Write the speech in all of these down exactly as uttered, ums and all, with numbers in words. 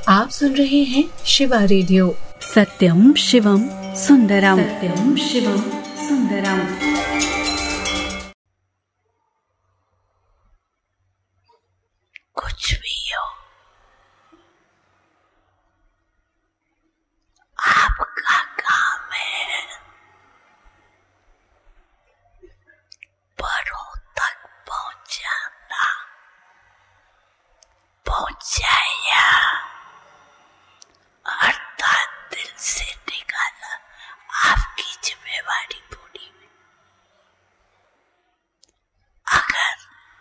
आप सुन रहे हैं शिवा रेडियो। सत्यम शिवम सुंदरम, सत्यम शिवम सुंदरम। कुछ भी हो, आपका काम है परों तक पहुंचाना। पहुंचाया अर्थात दिल से निकाला, आपकी जिम्मेवारी पूरी हुई। अगर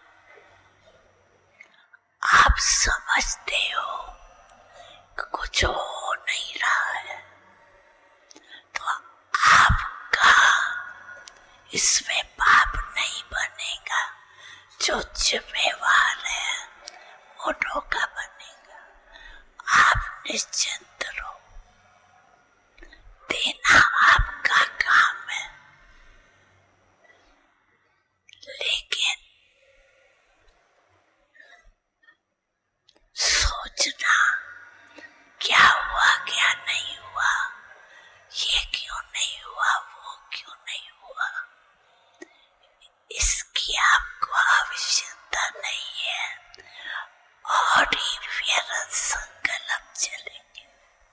आप समझते हो कि कुछ हो नहीं रहा है तो आपका इसमें पाप नहीं बनेगा। जो जिम्मेवार है उन्हों का बनेगा। आप निश्चिंत रहो, देना आपका काम है। लेकिन सोचना क्या हुआ क्या नहीं हुआ, ये क्यों नहीं हुआ, वो क्यों नहीं हुआ, इसकी आपको आवश्यकता नहीं है। और ही व्यर्थ संकल्प चलेंगे।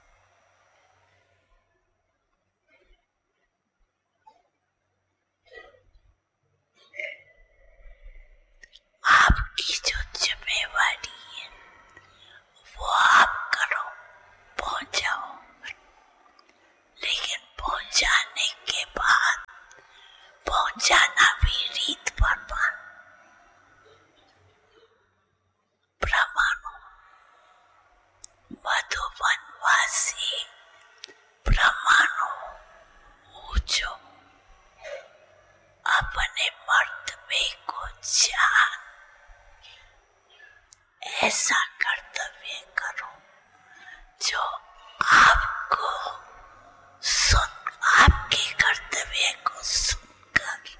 आपकी जो जिम्मेवारी है वो आप करो, पहुंचाओ। लेकिन पहुंचाने के बाद पहुंचाना भी रीत पर मान। ब्रह्मांड मधुबनवासी ब्रह्मांड पूछो, अपने मर्तबे को जान, ऐसा कर्तव्य करो जो आपको सुन, आपके कर्तव्य को सुनकर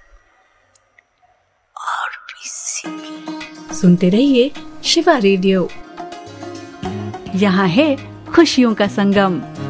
और भी सीखे। सुनते रहिए शिवा रेडियो। यहाँ है खुशियों का संगम।